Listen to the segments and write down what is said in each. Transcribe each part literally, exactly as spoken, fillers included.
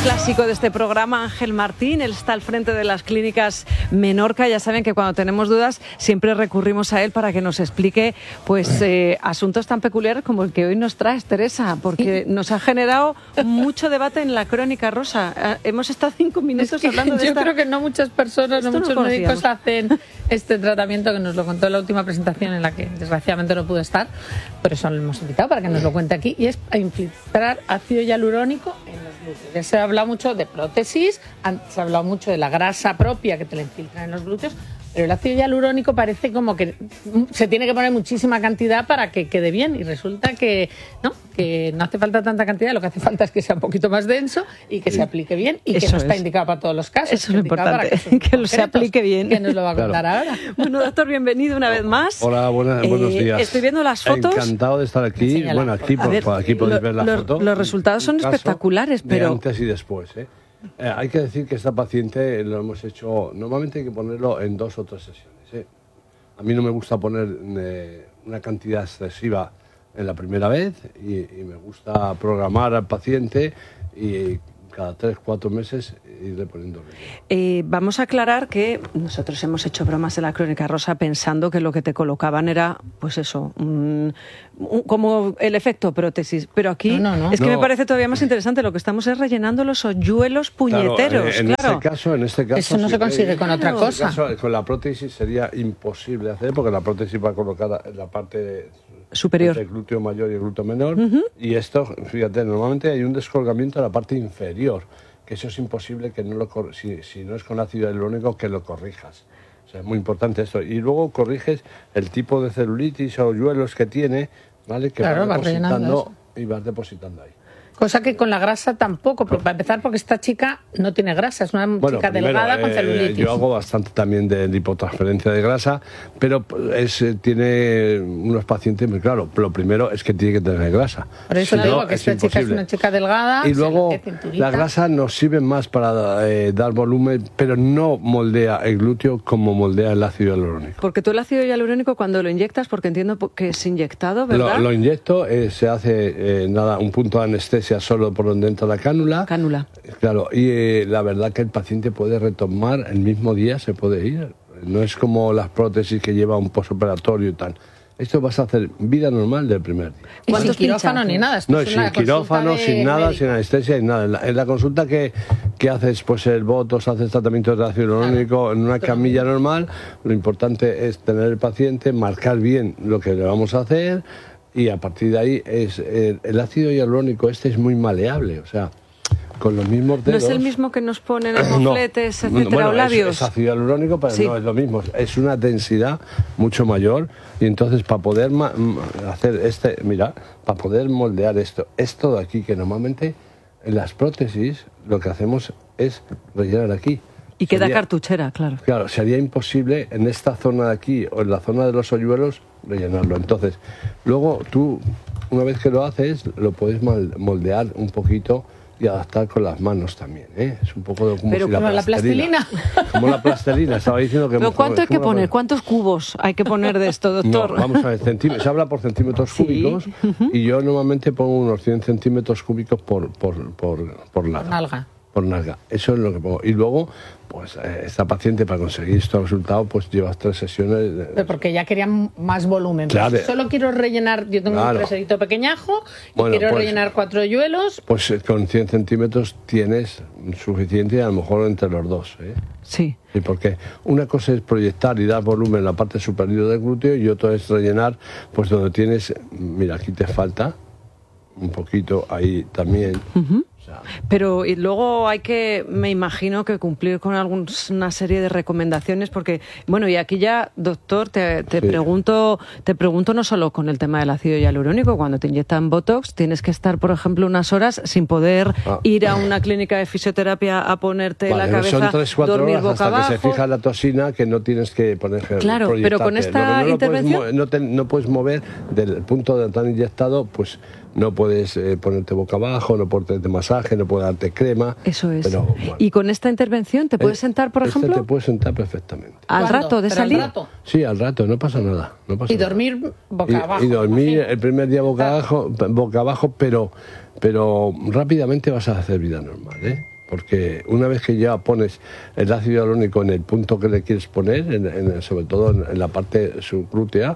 clásico de este programa, Ángel Martín. Él está al frente de las clínicas Menorca. Ya saben que cuando tenemos dudas siempre recurrimos a él para que nos explique pues eh, asuntos tan peculiares como el que hoy nos traes, Teresa, porque nos ha generado mucho debate en la Crónica Rosa. Hemos estado cinco minutos es que hablando de yo esta... creo que no muchas personas, no muchos no médicos hacen este tratamiento, que nos lo contó en la última presentación en la que desgraciadamente no pude estar, por eso lo hemos invitado para que nos lo cuente aquí, y es a infiltrar ácido hialurónico en los glúteos. Ya se ha hablado mucho de prótesis, se ha hablado mucho de la grasa propia que te la infiltran en los glúteos, pero el ácido hialurónico parece como que se tiene que poner muchísima cantidad para que quede bien, y resulta que no, que no hace falta tanta cantidad, lo que hace falta es que sea un poquito más denso y que se aplique bien, y que Eso no está es. indicado para todos los casos. Eso es lo importante, que, que lo se aplique bien. Que nos lo va a contar Claro. ahora. Bueno, doctor, bienvenido una vez más. Hola, buena, Eh, buenos días. Estoy viendo las fotos. Encantado de estar aquí. Enséñala, Bueno, aquí, A por, ver, por aquí podéis lo- ver la lo- foto. los resultados son Un caso espectaculares, de pero- antes y después, ¿eh? Eh, hay que decir que esta paciente lo hemos hecho... Normalmente hay que ponerlo en dos o tres sesiones, ¿eh? A mí no me gusta poner eh, una cantidad excesiva en la primera vez, y, y me gusta programar al paciente y cada tres, cuatro meses irle poniendo relleno. Eh, vamos a aclarar que nosotros hemos hecho bromas en la Crónica Rosa pensando que lo que te colocaban era, pues eso, un, un- como el efecto prótesis. Pero aquí No, no, no. es que No. me parece todavía más interesante. Lo que estamos es rellenando los hoyuelos puñeteros. Claro, eh, en claro. este caso, en este caso Eso no sí, se consigue eh, con otra en este cosa. caso, con la prótesis sería imposible hacer, porque la prótesis va colocada en la parte Superior. entre el glúteo mayor y el glúteo menor, y esto, fíjate, normalmente hay un descolgamiento en la parte inferior, que eso es imposible que no lo cor- si, si no es con ácido hialurónico, que lo corrijas. O sea, es muy importante esto. Y luego corriges el tipo de celulitis o hoyuelos que tiene, ¿vale? Que Claro, vas vas rellenando depositando y vas depositando ahí. Cosa que con la grasa tampoco, pero para empezar, porque esta chica no tiene grasa, es una chica primero, delgada con eh, celulitis. yo hago bastante también de lipotransferencia de grasa, pero es, eh, tiene unos pacientes muy claro. Lo primero es que tiene que tener grasa. Por eso Si digo no, que es esta chica es imposible. una chica delgada. Y se luego le hace cinturita. la grasa nos sirve más para eh, dar volumen, pero no moldea el glúteo como moldea el ácido hialurónico. Porque tú el ácido hialurónico cuando lo inyectas, porque entiendo que es inyectado, ¿verdad? Lo, lo inyecto, eh, se hace eh, nada, un punto de anestesia solo por donde entra la cánula. Cánula. Claro, y eh, la verdad que el paciente puede retomar el mismo día, se puede ir. No es como las prótesis que lleva un posoperatorio y tal. Esto vas a hacer vida normal del primer día. Y sin ¿Cuántos quirófano pinchazos? ni nada. Esto No, es sin una quirófano, consulta de sin nada, médico. sin anestesia, sin nada. En la, en la consulta que, que haces, pues el botox, haces tratamiento de ácido hialurónico en una camilla normal, lo importante es tener el paciente, marcar bien lo que le vamos a hacer, y a partir de ahí es el, el ácido hialurónico este es muy maleable, o sea, con los mismos ¿No dedos... es el mismo que nos ponen en No. mofletes, Bueno, etcétera, o es- labios? Es, ácido hialurónico, pero Sí. no es lo mismo. Es una densidad mucho mayor, y entonces para poder ma- m- hacer este, mira, para poder moldear esto, esto de aquí, que normalmente en las prótesis lo que hacemos es rellenar aquí. Y queda Sería- cartuchera, claro. Claro, sería imposible en esta zona de aquí o en la zona de los hoyuelos rellenarlo. Entonces, luego tú, una vez que lo haces, lo puedes mal- moldear un poquito y adaptar con las manos también, ¿eh? Es un poco como Pero si como la plastilina. Como la plastilina, estaba diciendo que... ¿Pero cuánto hay es como que la poner? pla- ¿Cuántos cubos hay que poner de esto, No, doctor? vamos a ver, centí- se habla por centímetros Sí. cúbicos, y yo normalmente pongo unos cien centímetros cúbicos por, por, por, por nalga. Nalga. Por nalga. Eso es lo que pongo. Y luego, pues eh, esta paciente, para conseguir estos resultados, pues llevas tres sesiones. de- Pero porque ya querían más volumen. Pero Claro. si solo quiero rellenar, yo tengo Claro. un traserito pequeñajo y Bueno, quiero pues- rellenar cuatro hoyuelos. Pues eh, con cien centímetros tienes suficiente, y a lo mejor entre los dos, ¿eh? Sí. Sí, porque una cosa es proyectar y dar volumen en la parte superior del glúteo, y otra es rellenar, pues donde tienes, mira, aquí te falta un poquito, ahí también. O sea, Pero y luego hay que, me imagino, que cumplir con alguna serie de recomendaciones, porque, bueno, y aquí ya, doctor, te, te Sí. pregunto, te pregunto no solo con el tema del ácido hialurónico. Cuando te inyectan Botox, tienes que estar, por ejemplo, unas horas sin poder Ah. ir a una clínica de fisioterapia a ponerte vale, la cabeza, son tres, cuatro dormir horas boca hasta abajo. que se fija la toxina, que no tienes que poner Claro, pero con proyectarte. esta Lo que no lo puedes intervención- mo- no, te- no puedes mover del punto de estar inyectado, pues no puedes eh, ponerte boca abajo, no puedes ponerte masaje, no puedes darte crema. Eso es. Pero, bueno. Y con esta intervención, ¿te puedes Eh, sentar, por este ejemplo, te puedes sentar perfectamente. al ¿Cuándo? rato de Pero al salir? rato. Sí, al rato, no pasa nada. No pasa Y nada. dormir boca Y- abajo. Y dormir imagino. el primer día boca abajo, boca abajo, pero, pero rápidamente vas a hacer vida normal, ¿eh? porque una vez que ya pones el ácido hialurónico en el punto que le quieres poner, en, en, sobre todo en, en la parte subglútea,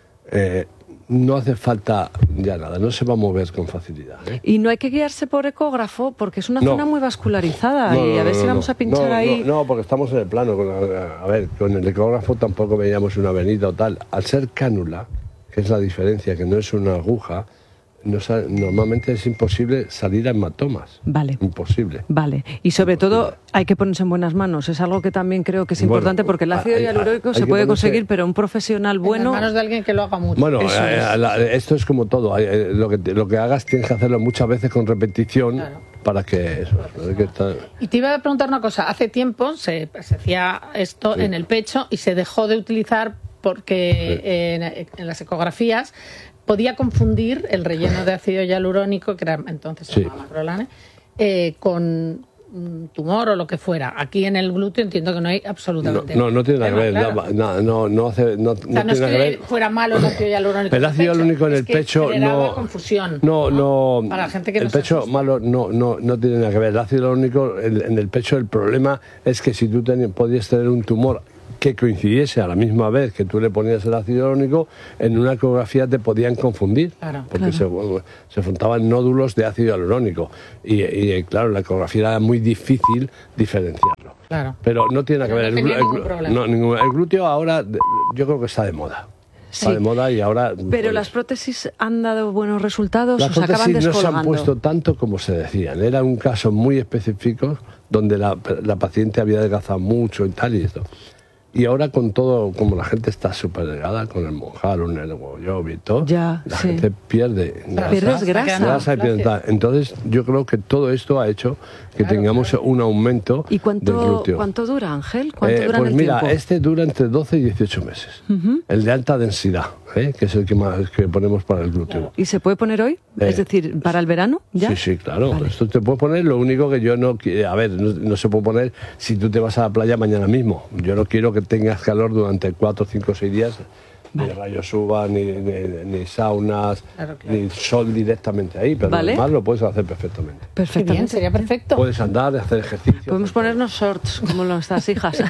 eh, no hace falta ya nada, no se va a mover con facilidad, ¿eh? Y no hay que guiarse por ecógrafo porque es una no. zona muy vascularizada no, y a ver no, si vamos no, a pinchar no, ahí. No, no, porque estamos en el plano. Con la, a ver, con el ecógrafo tampoco veíamos una venida o tal. Al ser cánula, que es la diferencia, que no es una aguja, no, normalmente es imposible salir a hematomas. Vale. Imposible. Vale. Y sobre imposible. todo hay que ponerse en buenas manos. Es algo que también creo que es importante, bueno, porque el ácido hay, hialurónico hay, hay se puede ponerse... conseguir, pero un profesional bueno... En las manos de alguien que lo haga mucho. Bueno, eh, la, esto es como todo. Eh, lo, que, lo que hagas tienes que hacerlo muchas veces con repetición, claro, para que eso... Que está... Y te iba a preguntar una cosa. Hace tiempo se, se hacía esto, sí, en el pecho y se dejó de utilizar porque, sí, eh, en, en las ecografías podía confundir el relleno de ácido hialurónico, que era entonces se llamaba, sí, macrolane, eh, con un tumor o lo que fuera. Aquí en el glúteo entiendo que no hay absolutamente no, no, no tiene nada que ver, claro. no, no, no hace, no, o sea, no, no es que, que fuera malo el ácido hialurónico. El ácido hialurónico en el pecho no, confusión, no, no, para la gente que el no pecho malo no, no, no tiene nada que ver. El ácido hialurónico en, en el pecho, el problema es que si tú ten, podías tener un tumor que coincidiese a la misma vez que tú le ponías el ácido hialurónico, en una ecografía te podían confundir, claro, porque claro. se, se juntaban nódulos de ácido hialurónico y, y claro, la ecografía era muy difícil diferenciarlo. Claro. Pero no tiene nada que ver. No el, el, no, ningún, el glúteo ahora yo creo que está de moda. Está, sí, de moda y ahora... Pero pues, las prótesis han dado buenos resultados, las o se acaban descolgando. No se han puesto tanto como se decían. Era un caso muy específico donde la, la paciente había adelgazado mucho y tal y esto. Y ahora con todo, como la gente está súper delgada, con el Mounjaro, el Wegovy y todo, ya, la sí. gente pierde grasa. Pierdes grasa. grasa y pierde tal. Entonces yo creo que todo esto ha hecho que claro, tengamos claro. un aumento ¿Y cuánto, del glúteo. cuánto dura, Ángel? ¿Cuánto eh, dura pues en el mira, tiempo? este dura entre doce y dieciocho meses. Uh-huh. El de alta densidad, ¿eh? Que es el que más que ponemos para el glúteo. Claro. ¿Y se puede poner hoy? Eh, es decir, ¿para el verano ya? Sí, sí, claro. Vale. Esto te puede poner, lo único que yo no... A ver, no, no se puede poner si tú te vas a la playa mañana mismo. Yo no quiero que tengas calor durante cuatro, cinco, seis días, vale, ni rayos uva, ni, ni, ni saunas, claro, claro. ni sol directamente ahí, pero ¿vale? además lo puedes hacer perfectamente. Perfectamente, bien, sería perfecto. Puedes andar, hacer ejercicio. Podemos ponernos shorts, como nuestras hijas.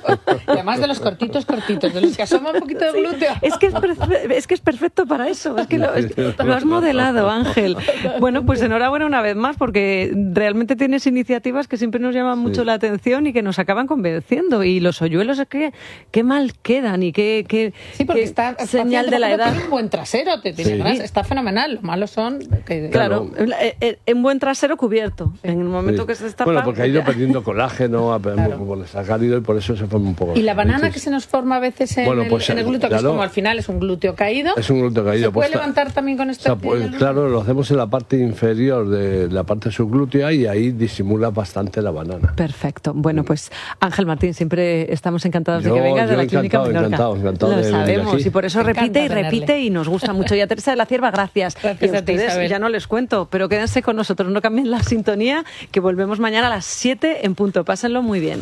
Y además de los cortitos, cortitos, de los que asoma un poquito de glúteo. Es que es, es que es perfecto para eso, es que lo, es que lo has modelado, Ángel. Bueno, pues enhorabuena una vez más, porque realmente tienes iniciativas que siempre nos llaman mucho sí. la atención y que nos acaban convenciendo. Y los hoyuelos es que qué mal quedan y qué, qué, sí, porque qué está, está señal de la edad. Tiene un buen trasero, te tiene sí. grasa, está fenomenal. Lo malo son... Que, claro, un buen trasero cubierto. Sí. En el momento sí. que se está... Bueno, porque ha ido perdiendo colágeno, claro. por el sacárido y por eso se forma un poco... Y la banana que se nos forma a veces en, bueno, pues, el, en el glúteo, claro, que es como al final es un glúteo caído. Es un glúteo caído. ¿Se puede pues, levantar también con este? O sea, pues, claro, lo hacemos en la parte inferior de la parte subglútea y ahí disimula bastante la banana. Perfecto. Bueno, pues Ángel Martín, siempre estamos encantados yo, de que vengas de la clínica Menorca. Encantado, encantado. Lo de sabemos y por eso repite y repite y nos gusta mucho. Y a Teresa de la Cierva, gracias. Gracias y a, a ti, ustedes Isabel. Ya no les cuento, pero quédense con nosotros, no cambien la sintonía, que volvemos mañana a las siete en punto. Pásenlo muy bien.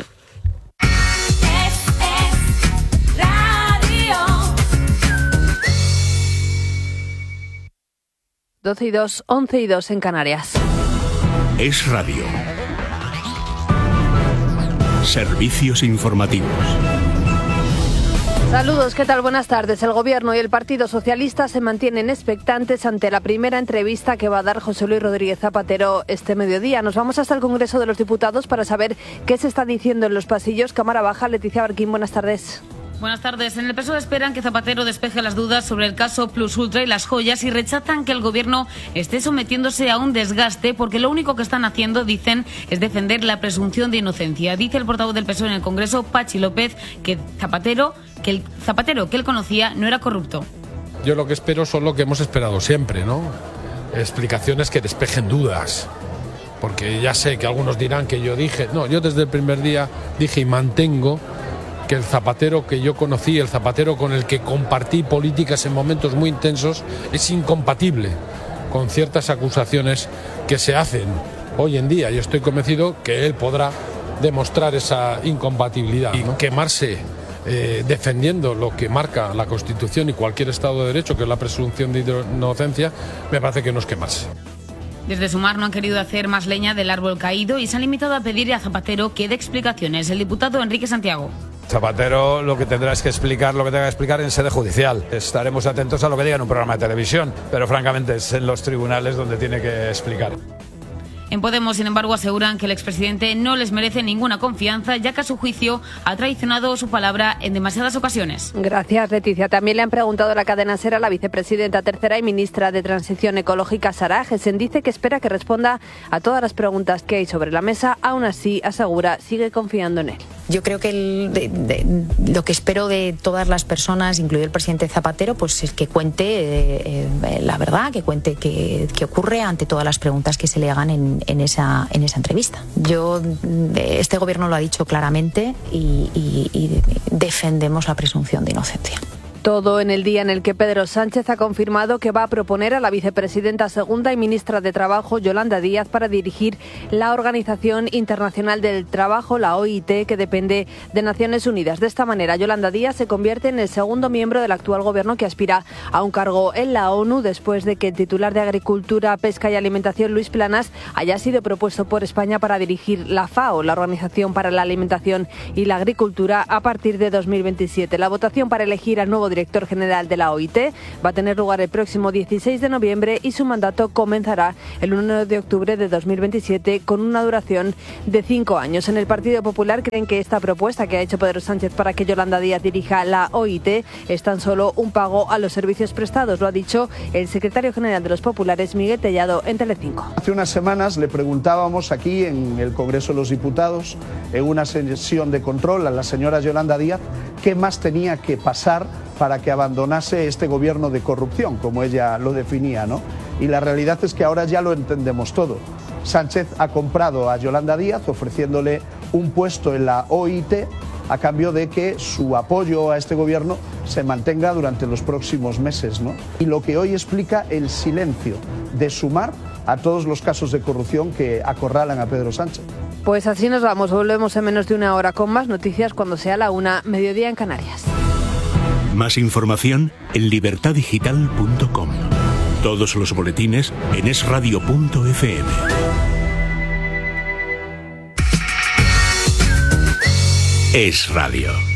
doce y dos, once y dos en Canarias. Es Radio. Servicios informativos. Saludos, ¿qué tal? Buenas tardes. El Gobierno y el Partido Socialista se mantienen expectantes ante la primera entrevista que va a dar José Luis Rodríguez Zapatero este mediodía. Nos vamos hasta el Congreso de los Diputados para saber qué se está diciendo en los pasillos. Cámara Baja, Leticia Barquín, buenas tardes. Buenas tardes. En el P S O E esperan que Zapatero despeje las dudas sobre el caso Plus Ultra y las joyas y rechazan que el Gobierno esté sometiéndose a un desgaste porque lo único que están haciendo, dicen, es defender la presunción de inocencia. Dice el portavoz del P S O E en el Congreso, Pachi López, que Zapatero, que el Zapatero que él conocía no era corrupto. Yo lo que espero son lo que hemos esperado siempre, ¿no? Explicaciones que despejen dudas. Porque ya sé que algunos dirán que yo dije... No, yo desde el primer día dije y mantengo que el Zapatero que yo conocí, el Zapatero con el que compartí políticas en momentos muy intensos, es incompatible con ciertas acusaciones que se hacen hoy en día. Y estoy convencido que él podrá demostrar esa incompatibilidad, ¿no? Y quemarse eh, defendiendo lo que marca la Constitución y cualquier Estado de Derecho, que es la presunción de inocencia, me parece que no es quemarse. Desde Sumar no han querido hacer más leña del árbol caído y se han limitado a pedir a Zapatero que dé explicaciones. El diputado Enrique Santiago. Zapatero lo que tendrá es que explicar lo que tenga que explicar en sede judicial. Estaremos atentos a lo que diga en un programa de televisión, pero francamente es en los tribunales donde tiene que explicar. En Podemos, sin embargo, aseguran que el expresidente no les merece ninguna confianza, ya que a su juicio ha traicionado su palabra en demasiadas ocasiones. Gracias, Leticia. También le han preguntado a la cadena SER a la vicepresidenta tercera y ministra de Transición Ecológica, Sara Agesen. Dice que espera que responda a todas las preguntas que hay sobre la mesa. Aún así, asegura, sigue confiando en él. Yo creo que el, de, de, lo que espero de todas las personas, incluido el presidente Zapatero, pues es que cuente eh, eh, la verdad, que cuente qué ocurre ante todas las preguntas que se le hagan en, en, esa, en esa entrevista. Yo, este gobierno lo ha dicho claramente y, y, y defendemos la presunción de inocencia. Todo en el día en el que Pedro Sánchez ha confirmado que va a proponer a la vicepresidenta segunda y ministra de Trabajo, Yolanda Díaz, para dirigir la Organización Internacional del Trabajo, la O I T, que depende de Naciones Unidas. De esta manera, Yolanda Díaz se convierte en el segundo miembro del actual gobierno que aspira a un cargo en la ONU, después de que el titular de Agricultura, Pesca y Alimentación, Luis Planas, haya sido propuesto por España para dirigir la FAO, la Organización para la Alimentación y la Agricultura, a partir de dos mil veintisiete. La votación para elegir al nuevo director general de la O I T va a tener lugar el próximo dieciséis de noviembre y su mandato comenzará el uno de octubre de dos mil veintisiete con una duración de cinco años. En el Partido Popular creen que esta propuesta que ha hecho Pedro Sánchez para que Yolanda Díaz dirija la O I T es tan solo un pago a los servicios prestados. Lo ha dicho el secretario general de los Populares, Miguel Tellado, en Telecinco. Hace unas semanas le preguntábamos aquí en el Congreso de los Diputados, en una sesión de control, a la señora Yolanda Díaz, qué más tenía que pasar para que abandonase este gobierno de corrupción, como ella lo definía, ¿no? Y la realidad es que ahora ya lo entendemos todo. Sánchez ha comprado a Yolanda Díaz ofreciéndole un puesto en la O I T a cambio de que su apoyo a este gobierno se mantenga durante los próximos meses, ¿no? Y lo que hoy explica el silencio de Sumar a todos los casos de corrupción que acorralan a Pedro Sánchez. Pues así nos vamos, volvemos en menos de una hora con más noticias cuando sea la una, mediodía en Canarias. Más información en libertad digital punto com. Todos los boletines en es radio punto efe eme. Es Radio.